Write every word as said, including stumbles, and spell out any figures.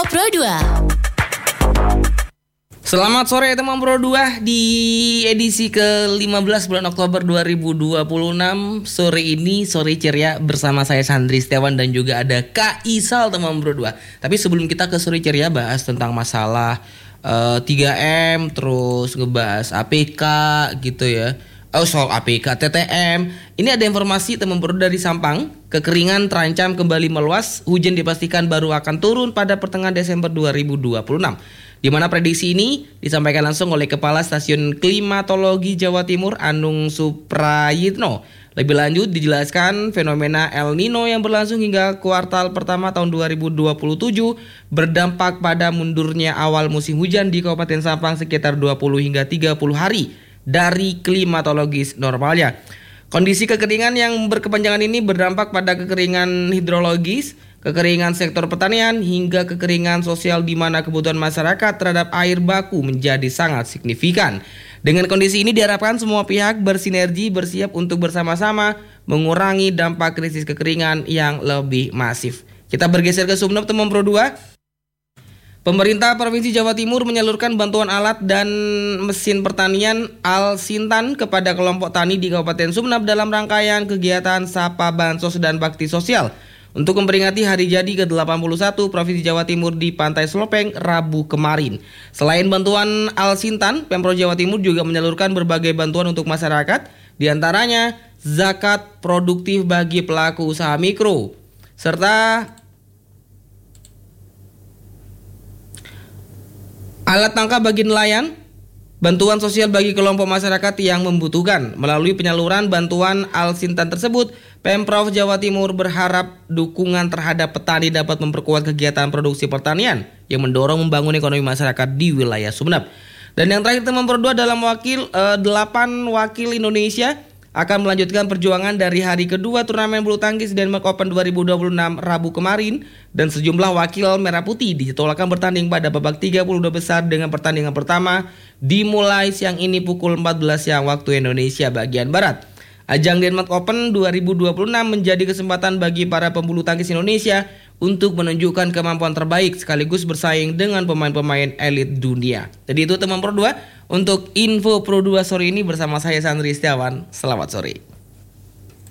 Info Pro dua. Selamat sore teman Pro dua di edisi ke lima belas bulan Oktober dua ribu dua puluh enam. Sore ini sore ceria bersama saya Sandri Setiawan dan juga ada Kak Isal teman Pro dua. Tapi sebelum kita ke sore ceria bahas tentang masalah uh, tiga M, terus ngebahas A P K gitu ya. Oh, soal A P K, T T M. Ini ada informasi teman Pro dari Sampang. Kekeringan terancam kembali meluas. Hujan dipastikan baru akan turun pada pertengahan Desember dua ribu dua puluh enam. Di mana prediksi ini disampaikan langsung oleh Kepala Stasiun Klimatologi Jawa Timur Anung Suprayitno. Lebih lanjut dijelaskan fenomena El Nino yang berlangsung hingga kuartal pertama tahun dua ribu dua puluh tujuh berdampak pada mundurnya awal musim hujan di Kabupaten Sampang sekitar dua puluh hingga tiga puluh hari dari klimatologis normalnya. Kondisi kekeringan yang berkepanjangan ini berdampak pada kekeringan hidrologis, kekeringan sektor pertanian, hingga kekeringan sosial di mana kebutuhan masyarakat terhadap air baku menjadi sangat signifikan. Dengan kondisi ini diharapkan semua pihak bersinergi bersiap untuk bersama-sama mengurangi dampak krisis kekeringan yang lebih masif. Kita bergeser ke Sumeneb teman Pro dua. Pemerintah Provinsi Jawa Timur menyalurkan bantuan alat dan mesin pertanian Al-Sintan kepada kelompok tani di Kabupaten Sumeneb dalam rangkaian kegiatan Sapa Bansos dan Bakti Sosial untuk memperingati hari jadi ke delapan puluh satu Provinsi Jawa Timur di Pantai Selopeng Rabu kemarin. Selain bantuan Al-Sintan, Pemprov Jawa Timur juga menyalurkan berbagai bantuan untuk masyarakat, diantaranya zakat produktif bagi pelaku usaha mikro, serta alat tangkap bagi nelayan, bantuan sosial bagi kelompok masyarakat yang membutuhkan. Melalui penyaluran bantuan Al-Sintan tersebut, Pemprov Jawa Timur berharap dukungan terhadap petani dapat memperkuat kegiatan produksi pertanian yang mendorong membangun ekonomi masyarakat di wilayah Sumeneb. Dan yang terakhir teman Pro dua dalam wakil eh, delapan wakil Indonesia akan melanjutkan perjuangan dari hari kedua turnamen bulu tangkis Denmark Open dua ribu dua puluh enam Rabu kemarin, dan sejumlah wakil merah putih dijadwalkan bertanding pada babak tiga puluh dua besar dengan pertandingan pertama dimulai siang ini pukul empat belas siang waktu Indonesia bagian Barat. Ajang Denmark Open dua ribu dua puluh enam menjadi kesempatan bagi para pembulu tangkis Indonesia untuk menunjukkan kemampuan terbaik sekaligus bersaing dengan pemain-pemain elit dunia. Jadi itu teman Pro dua untuk info Pro dua sore ini bersama saya Sandri Setiawan. Selamat sore.